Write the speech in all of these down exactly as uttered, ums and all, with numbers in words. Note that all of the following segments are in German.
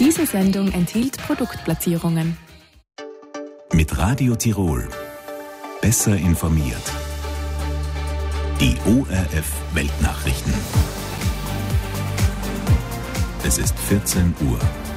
Diese Sendung enthielt Produktplatzierungen. Mit Radio Tirol. Besser informiert. Die O R F Weltnachrichten. Es ist vierzehn Uhr.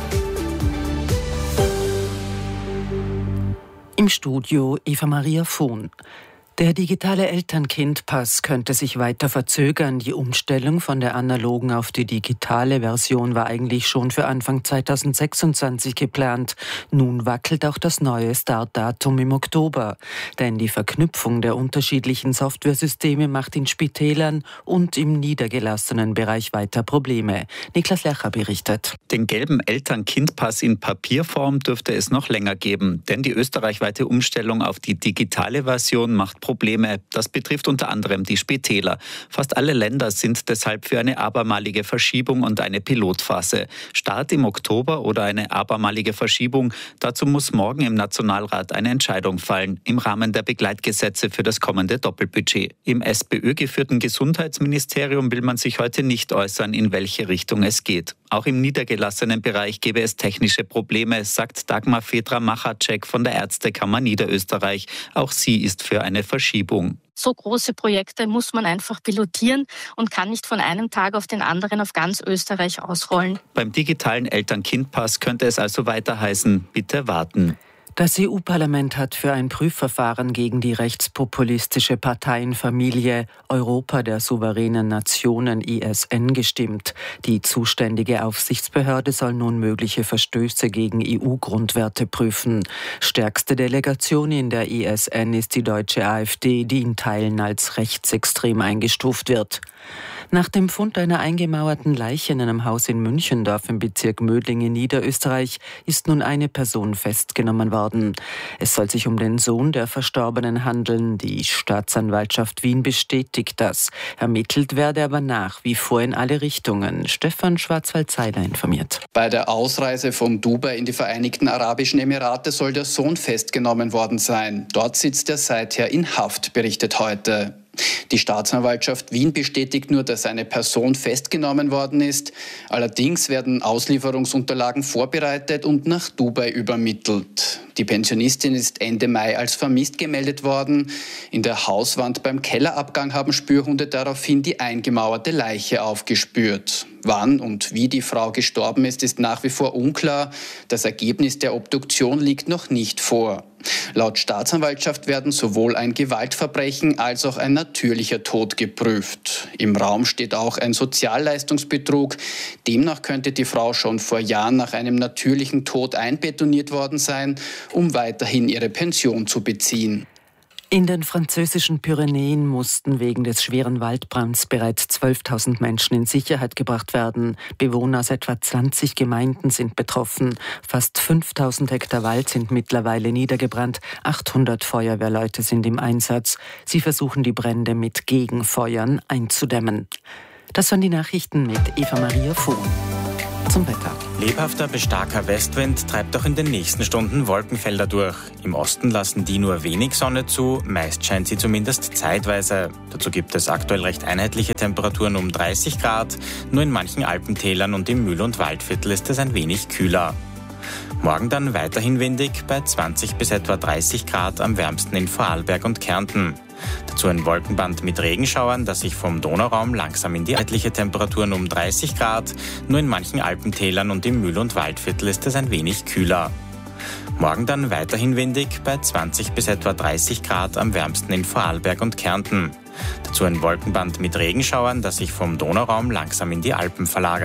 Im Studio Eva Maria Vohn. Der digitale Eltern-Kind-Pass könnte sich weiter verzögern. Die Umstellung von der analogen auf die digitale Version war eigentlich schon für Anfang zweitausendsechsundzwanzig geplant. Nun wackelt auch das neue Startdatum im Oktober. Denn die Verknüpfung der unterschiedlichen Softwaresysteme macht in Spitälern und im niedergelassenen Bereich weiter Probleme. Niklas Lercher berichtet. Den gelben Eltern-Kind-Pass in Papierform dürfte es noch länger geben. Denn die österreichweite Umstellung auf die digitale Version macht Probleme. Das betrifft unter anderem die Spitäler. Fast alle Länder sind deshalb für eine abermalige Verschiebung und eine Pilotphase. Start im Oktober oder eine abermalige Verschiebung, dazu muss morgen im Nationalrat eine Entscheidung fallen, im Rahmen der Begleitgesetze für das kommende Doppelbudget. Im SPÖ-geführten Gesundheitsministerium will man sich heute nicht äußern, in welche Richtung es geht. Auch im niedergelassenen Bereich gäbe es technische Probleme, sagt Dagmar Fetra-Machacek von der Ärztekammer Niederösterreich. Auch sie ist für eine Verschiebung. So große Projekte muss man einfach pilotieren und kann nicht von einem Tag auf den anderen auf ganz Österreich ausrollen. Beim digitalen Eltern-Kind-Pass könnte es also weiter heißen, bitte warten. Das E U-Parlament hat für ein Prüfverfahren gegen die rechtspopulistische Parteienfamilie Europa der souveränen Nationen I S N gestimmt. Die zuständige Aufsichtsbehörde soll nun mögliche Verstöße gegen E U-Grundwerte prüfen. Stärkste Delegation in der I S N ist die deutsche AfD, die in Teilen als rechtsextrem eingestuft wird. Nach dem Fund einer eingemauerten Leiche in einem Haus in Münchendorf im Bezirk Mödling in Niederösterreich ist nun eine Person festgenommen worden. Es soll sich um den Sohn der Verstorbenen handeln. Die Staatsanwaltschaft Wien bestätigt das. Ermittelt werde aber nach wie vor in alle Richtungen. Stefan Schwarzwald-Seiler informiert. Bei der Ausreise von Dubai in die Vereinigten Arabischen Emirate soll der Sohn festgenommen worden sein. Dort sitzt er seither in Haft, berichtet heute. Die Staatsanwaltschaft Wien bestätigt nur, dass eine Person festgenommen worden ist. Allerdings werden Auslieferungsunterlagen vorbereitet und nach Dubai übermittelt. Die Pensionistin ist Ende Mai als vermisst gemeldet worden. In der Hauswand beim Kellerabgang haben Spürhunde daraufhin die eingemauerte Leiche aufgespürt. Wann und wie die Frau gestorben ist, ist nach wie vor unklar. Das Ergebnis der Obduktion liegt noch nicht vor. Laut Staatsanwaltschaft werden sowohl ein Gewaltverbrechen als auch ein natürlicher Tod geprüft. Im Raum steht auch ein Sozialleistungsbetrug. Demnach könnte die Frau schon vor Jahren nach einem natürlichen Tod einbetoniert worden sein, um weiterhin ihre Pension zu beziehen. In den französischen Pyrenäen mussten wegen des schweren Waldbrands bereits zwölftausend Menschen in Sicherheit gebracht werden. Bewohner aus etwa zwanzig Gemeinden sind betroffen. Fast fünftausend Hektar Wald sind mittlerweile niedergebrannt. achthundert Feuerwehrleute sind im Einsatz. Sie versuchen, die Brände mit Gegenfeuern einzudämmen. Das waren die Nachrichten mit Eva Maria Vohn. Zum Wetter. Lebhafter bis starker Westwind treibt auch in den nächsten Stunden Wolkenfelder durch. Im Osten lassen die nur wenig Sonne zu, meist scheint sie zumindest zeitweise. Dazu gibt es aktuell recht einheitliche Temperaturen um dreißig Grad, nur in manchen Alpentälern und im Mühl- und Waldviertel ist es ein wenig kühler. Morgen dann weiterhin windig bei zwanzig bis etwa dreißig Grad, am wärmsten in Vorarlberg und Kärnten. Dazu ein Wolkenband mit Regenschauern, das sich vom Donauraum langsam in die einheitliche Temperaturen um dreißig Grad, nur in manchen Alpentälern und im Mühl- und Waldviertel ist es ein wenig kühler. Morgen dann weiterhin windig bei zwanzig bis etwa dreißig Grad, am wärmsten in Vorarlberg und Kärnten. Dazu ein Wolkenband mit Regenschauern, das sich vom Donauraum langsam in die Alpen verlagert.